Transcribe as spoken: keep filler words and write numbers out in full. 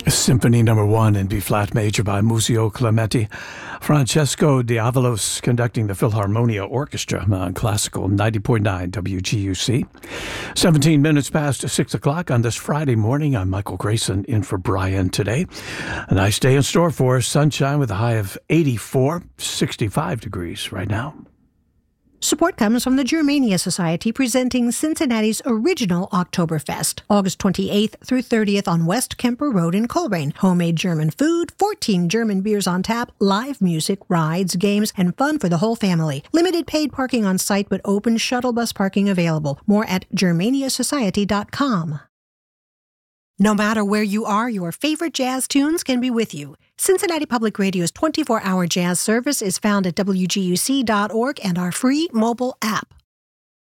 Symphony Number One in B-flat major by Muzio Clementi. Francesco Diavalos conducting the Philharmonia Orchestra on Classical ninety point nine W G U C. seventeen minutes past six o'clock on this Friday morning. I'm Michael Grayson in for Brian today. A nice day in store for us. Sunshine with a high of eighty-four, sixty-five degrees right now. Support comes from the Germania Society presenting Cincinnati's original Oktoberfest, August twenty-eighth through thirtieth on West Kemper Road in Colerain. Homemade German food, fourteen German beers on tap, live music, rides, games, and fun for the whole family. Limited paid parking on site, but open shuttle bus parking available. More at germania society dot com. No matter where you are, your favorite jazz tunes can be with you. Cincinnati Public Radio's twenty-four hour jazz service is found at W G U C dot org and our free mobile app.